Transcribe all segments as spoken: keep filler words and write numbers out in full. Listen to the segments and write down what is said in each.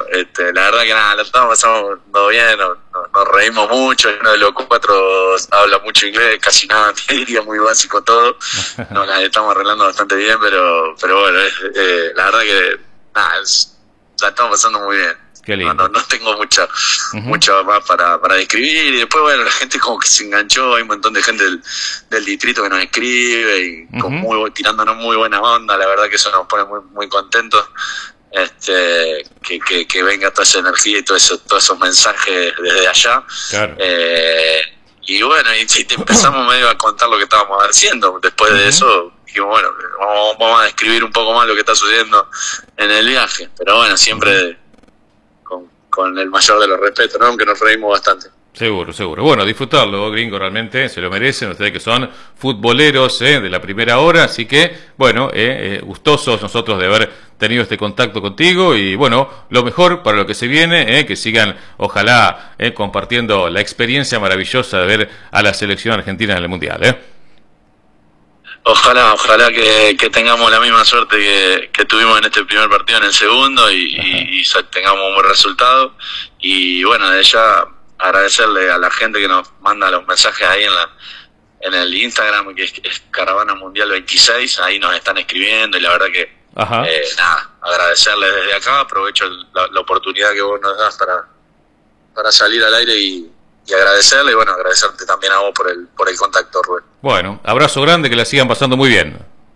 este, la verdad que nada, lo estamos pasando bien, nos, nos, nos reímos mucho, uno de los cuatro habla mucho inglés, casi nada, te diría, muy básico todo, nos la estamos arreglando bastante bien, pero pero bueno, eh, la verdad que nada, es, la estamos pasando muy bien. Qué lindo. No, no, no tengo mucha, uh-huh. mucho más para, para describir. Y después, bueno, la gente como que se enganchó. Hay un montón de gente del, del distrito que nos escribe y uh-huh. con muy, tirándonos muy buena onda. La verdad que eso nos pone muy, muy contentos. Este, que, que, que venga toda esa energía y todo eso, todos esos mensajes desde allá. Claro. Eh, y bueno, y, y empezamos medio a contar lo que estábamos haciendo. Después uh-huh. de eso, dijimos, bueno, vamos, vamos a describir un poco más lo que está sucediendo en el viaje. Pero bueno, siempre... Uh-huh. con el mayor de los respetos, ¿no? Aunque nos reímos bastante. Seguro, seguro. Bueno, disfrutarlo, gringo, realmente se lo merecen, ustedes que son futboleros ¿eh? de la primera hora, así que, bueno, eh, eh, gustosos nosotros de haber tenido este contacto contigo y, bueno, lo mejor para lo que se viene, eh, que sigan, ojalá, eh, compartiendo la experiencia maravillosa de ver a la selección argentina en el Mundial, ¿eh? Ojalá, ojalá que, que tengamos la misma suerte que, que tuvimos en este primer partido en el segundo y, y, y tengamos un buen resultado. Y bueno, de ya agradecerle a la gente que nos manda los mensajes ahí en la en el Instagram, que es, es Caravana Mundial veintiséis, ahí nos están escribiendo y la verdad que, eh, nada, agradecerle desde acá. Aprovecho la, la oportunidad que vos nos das para, para salir al aire y... y agradecerle y bueno, agradecerte también a vos por el por el contacto, Rubén. Bueno, abrazo grande, que la sigan pasando muy bien.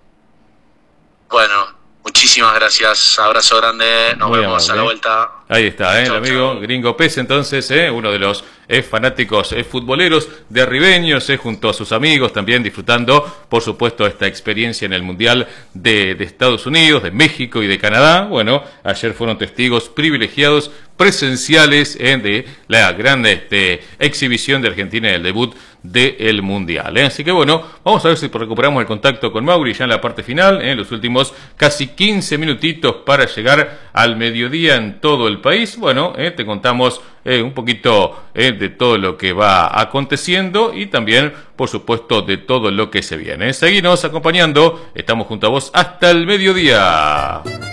Bueno, muchísimas gracias, abrazo grande, nos muy vemos amable. A la vuelta. Ahí está, ¿eh? Chau, el amigo chau. Gringo Pez, entonces, ¿eh? uno de los eh, fanáticos eh, futboleros de Ribeños, eh, junto a sus amigos, también disfrutando, por supuesto, esta experiencia en el Mundial de, de Estados Unidos, de México y de Canadá. Bueno, ayer fueron testigos privilegiados, presenciales, eh, de la gran este, exhibición de Argentina en el debut del Mundial. ¿eh? Así que, bueno, vamos a ver si recuperamos el contacto con Mauri ya en la parte final, en eh, los últimos casi quince minutitos para llegar al mediodía en todo el país. Bueno, eh, te contamos eh, un poquito eh, de todo lo que va aconteciendo y también, por supuesto, de todo lo que se viene. Seguinos acompañando, estamos junto a vos hasta el mediodía.